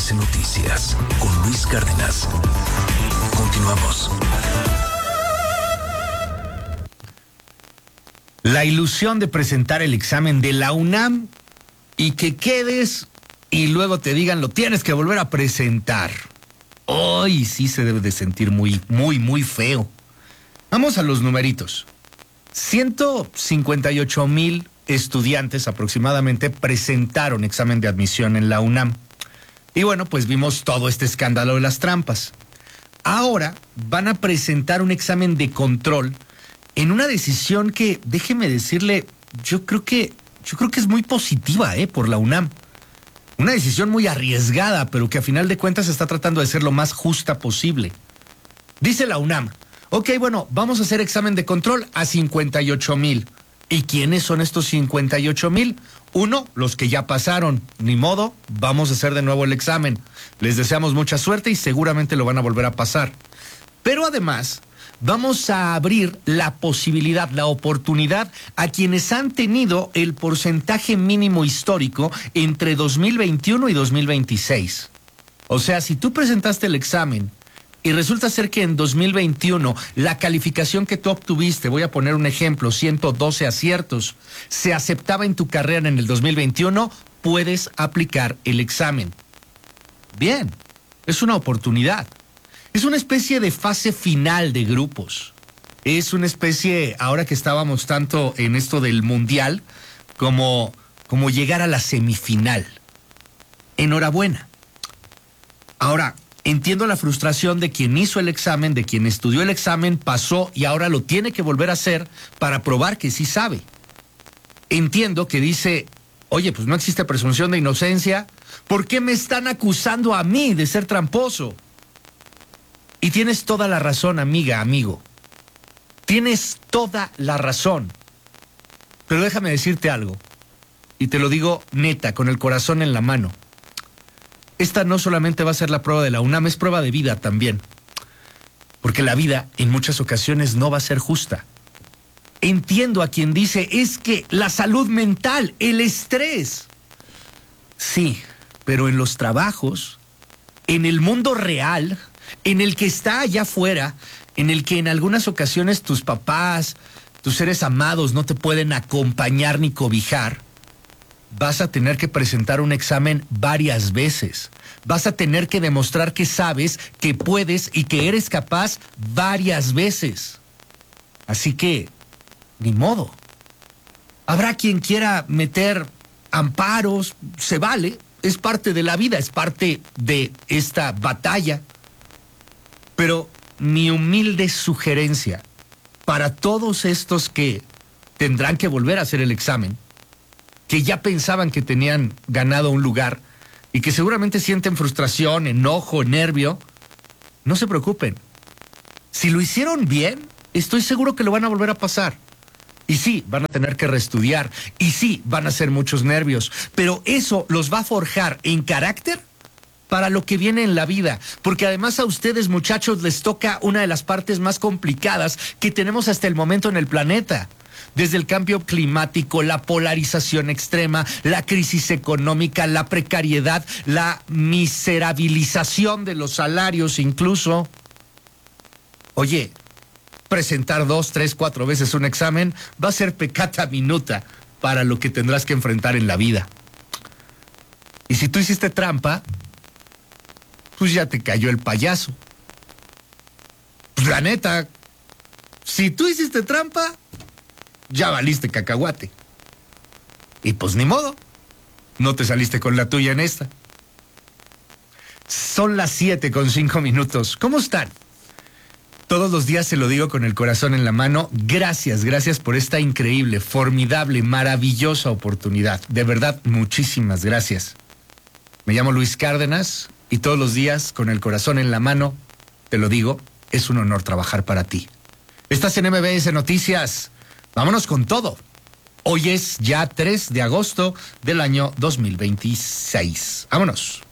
MBS Noticias con Luis Cárdenas. Continuamos. La ilusión de presentar el examen de la UNAM y que quedes y luego te digan lo tienes que volver a presentar. Hoy sí se debe de sentir muy, muy, muy feo. Vamos a los numeritos. 158,000 estudiantes aproximadamente presentaron examen de admisión en la UNAM. Y bueno, pues vimos todo este escándalo de las trampas. Ahora van a presentar un examen de control en una decisión que, déjeme decirle, yo creo que es muy positiva, por la UNAM. Una decisión muy arriesgada, pero que a final de cuentas está tratando de ser lo más justa posible. Dice la UNAM, ok, bueno, vamos a hacer examen de control a 58,000. ¿Y quiénes son estos 58,000? Uno, los que ya pasaron. Ni modo, vamos a hacer de nuevo el examen. Les deseamos mucha suerte y seguramente lo van a volver a pasar. Pero además, vamos a abrir la posibilidad, la oportunidad a quienes han tenido el porcentaje mínimo histórico entre 2021 y 2026. O sea, si tú presentaste el examen y resulta ser que en 2021 la calificación que tú obtuviste, voy a poner un ejemplo, 112 aciertos, se aceptaba en tu carrera en el 2021, puedes aplicar el examen. Bien, es una oportunidad. Es una especie de fase final de grupos. Es una especie, ahora que estábamos tanto en esto del mundial, como llegar a la semifinal. Enhorabuena. Ahora, entiendo la frustración de quien hizo el examen, de quien estudió el examen, pasó y ahora lo tiene que volver a hacer para probar que sí sabe. Entiendo que dice, oye, pues no existe presunción de inocencia, ¿por qué me están acusando a mí de ser tramposo? Y tienes toda la razón, amiga, amigo. Tienes toda la razón. Pero déjame decirte algo, y te lo digo neta, con el corazón en la mano. Esta no solamente va a ser la prueba de la UNAM, es prueba de vida también. Porque la vida en muchas ocasiones no va a ser justa. Entiendo a quien dice, es que la salud mental, el estrés. Sí, pero en los trabajos, en el mundo real, en el que está allá afuera, en el que en algunas ocasiones tus papás, tus seres amados no te pueden acompañar ni cobijar, vas a tener que presentar un examen varias veces. Vas a tener que demostrar que sabes, que puedes y que eres capaz varias veces. Así que, ni modo. Habrá quien quiera meter amparos, se vale, es parte de la vida, es parte de esta batalla. Pero mi humilde sugerencia para todos estos que tendrán que volver a hacer el examen, que ya pensaban que tenían ganado un lugar y que seguramente sienten frustración, enojo, nervio, no se preocupen. Si lo hicieron bien, estoy seguro que lo van a volver a pasar. Y sí, van a tener que reestudiar. Y sí, van a ser muchos nervios. Pero eso los va a forjar en carácter para lo que viene en la vida. Porque además a ustedes, muchachos, les toca una de las partes más complicadas que tenemos hasta el momento en el planeta. Desde el cambio climático, la polarización extrema, la crisis económica, la precariedad, la miserabilización de los salarios incluso. Oye, presentar 2, 3, 4 veces un examen va a ser peccata minuta para lo que tendrás que enfrentar en la vida. Y si tú hiciste trampa, pues ya te cayó el payaso. Pues la neta, si tú hiciste trampa, ya valiste cacahuate. Y pues ni modo, no te saliste con la tuya en esta. Son las 7:05. ¿Cómo están? Todos los días se lo digo con el corazón en la mano. Gracias por esta increíble, formidable, maravillosa oportunidad. De verdad, muchísimas gracias. Me llamo Luis Cárdenas y todos los días con el corazón en la mano, te lo digo, es un honor trabajar para ti. Estás en MBS Noticias. Vámonos con todo. Hoy es ya 3 de agosto del año 2026. Vámonos.